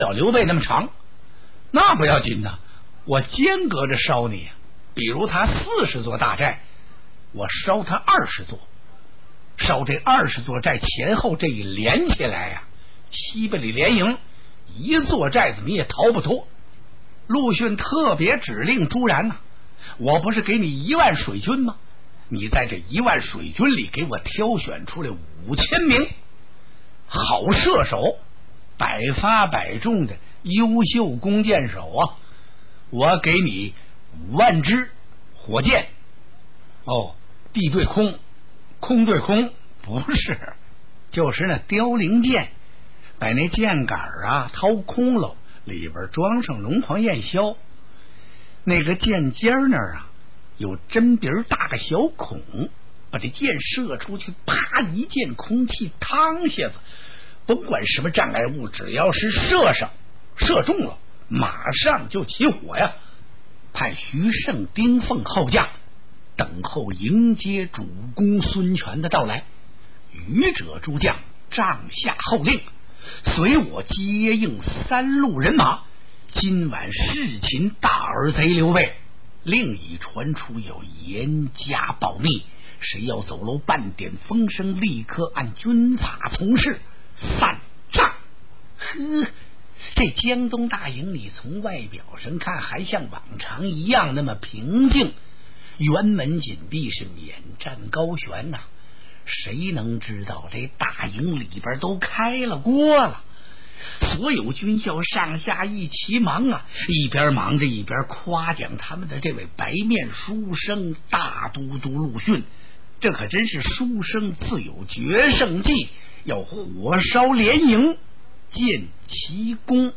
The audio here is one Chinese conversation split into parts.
了刘备那么长，那不要紧呐，我间隔着烧你呀。比如他40座大寨，我烧他20座，烧这20座寨前后这一连起来呀，7倍里连营，一座寨子你也逃不脱。陆逊特别指令朱然呐，我不是给你1万水军吗？你在这1万水军里给我挑选出来5000名好射手，百发百中的优秀弓箭手啊！我给你5万支火箭。哦，地对空，空对空，不是，就是那凋零箭，把那箭杆啊掏空了，里边装上龙黄焰硝，那个箭尖那儿啊有针鼻大个小孔，把这箭射出去，啪一箭空气趟下子，甭管什么障碍物，只要是射中了，马上就起火呀！派徐盛、丁奉后将等候迎接主公孙权的到来，余者诸将帐下候令，随我接应3路人马。今晚侍擒大儿贼刘备，另已传出有严加保密，谁要走漏半点风声，立刻按军法从事，散帐。这江东大营你从外表上看还像往常一样那么平静，辕门紧闭，是免战高悬呐。谁能知道这大营里边都开了锅了？所有军校上下一齐忙啊，一边忙着一边夸奖他们的这位白面书生大都督陆逊。这可真是书生自有决胜计，要火烧连营建奇功。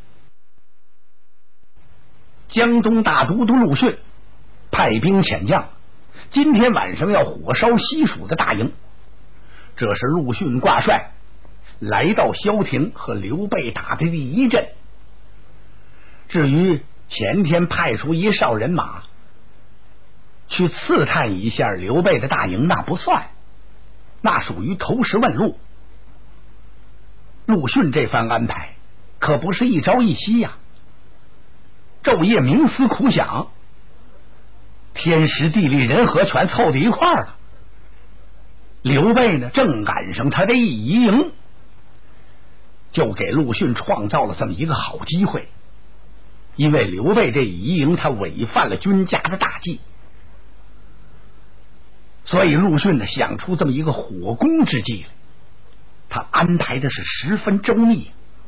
江东大都督陆逊派兵遣将，今天晚上要火烧西蜀的大营。这是陆逊挂帅来到萧亭和刘备打的第一阵。至于前天派出1哨人马去刺探一下刘备的大营，那不算，那属于投石问路。陆逊这番安排可不是一朝一夕呀，昼夜冥思苦想，天时地利人和全凑在一块儿了。刘备呢，正赶上他的一移营，就给陆逊创造了这么一个好机会。因为刘备这一营他违反了军家的大忌，所以陆逊呢想出这么一个火攻之计来。他安排的是十分周密，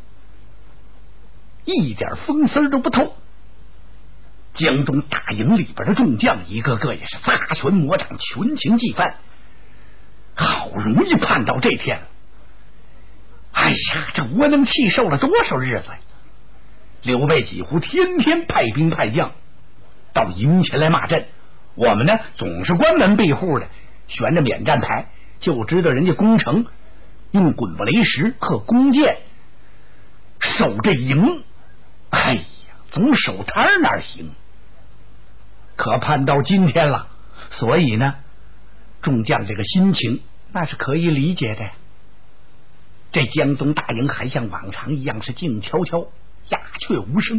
一点风丝都不透。江东大营里边的众将一个个也是擦拳磨掌，群情激愤。好容易盼到这天了，哎呀，这窝囊气受了多少日子呀！刘备几乎天天派兵派将到营前来骂阵，我们呢总是关门闭户的，悬着免战牌，就知道人家攻城用滚不雷石和弓箭守这营，哎呀，总守摊哪行？可盼到今天了，所以呢众将这个心情那是可以理解的呀。这江东大营还像往常一样是静悄悄，鸦雀无声。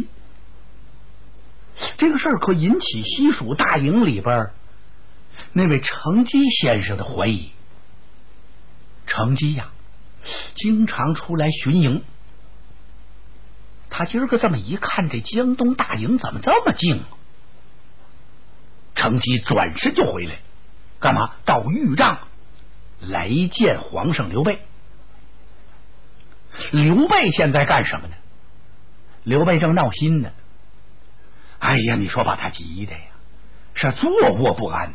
这个事儿可引起西蜀大营里边那位程基先生的怀疑。程基呀，经常出来巡营，他今儿个这么一看，这江东大营怎么这么静啊？程基转身就回来，干嘛？到御帐来见皇上刘备。刘备现在干什么呢？刘备正闹心呢。哎呀，你说把他急的呀，是坐卧不安呢。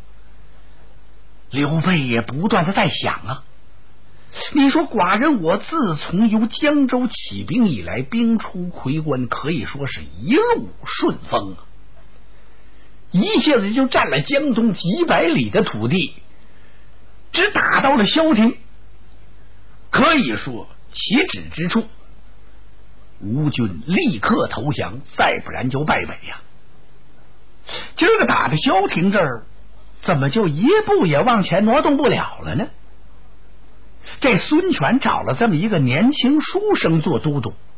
刘备也不断的在想啊，你说寡人我自从由江州起兵以来，兵出夔关，可以说是一路顺风啊，一下子就占了江东几百里的土地，只打到了萧亭，可以说起止之处吴军立刻投降，再不然就败北呀。今儿个打到萧亭这儿，怎么就一步也往前挪动不了了呢？这孙权找了这么一个年轻书生做都督，